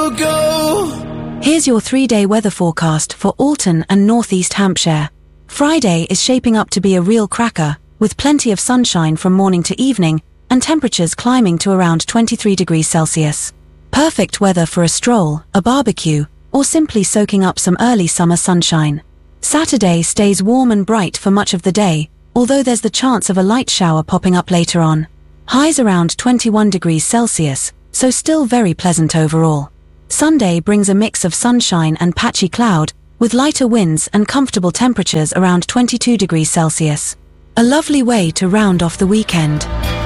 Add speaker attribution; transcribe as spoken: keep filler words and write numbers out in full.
Speaker 1: go, go.
Speaker 2: Here's your three-day weather forecast for Alton and Northeast Hampshire. Friday is shaping up to be a real cracker, with plenty of sunshine from morning to evening and temperatures climbing to around twenty-three degrees Celsius. Perfect weather for a stroll, a barbecue, or simply soaking up some early summer sunshine. Saturday stays warm and bright for much of the day, although there's the chance of a light shower popping up later on. Highs around twenty-one degrees Celsius, so still very pleasant overall. Sunday brings a mix of sunshine and patchy cloud, with lighter winds and comfortable temperatures around twenty-two degrees Celsius. A lovely way to round off the weekend.